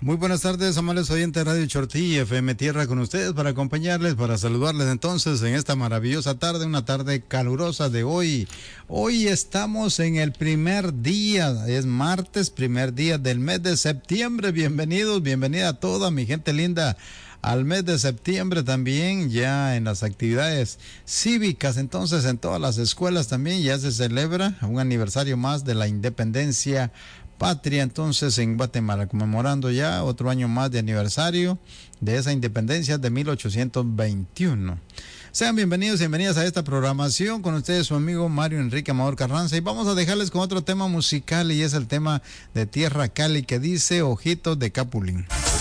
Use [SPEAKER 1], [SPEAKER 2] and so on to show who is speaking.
[SPEAKER 1] Muy buenas tardes, amables oyentes de Radio Chortí, FM Tierra, con ustedes para acompañarles, para saludarles entonces en esta maravillosa tarde, una tarde calurosa de hoy. Hoy estamos en el primer día, es martes, primer día del mes de septiembre. Bienvenidos, bienvenida a toda mi gente linda al mes de septiembre también, ya en las actividades cívicas, entonces en todas las escuelas también ya se celebra un aniversario más de la independencia patria, entonces en Guatemala, conmemorando ya otro año más de aniversario de esa independencia de 1821. Sean bienvenidos y bienvenidas a esta programación, con ustedes su amigo Mario Enrique Amador Carranza, y vamos a dejarles con otro tema musical, y es el tema de Tierra Cali, que dice Ojitos de Capulín.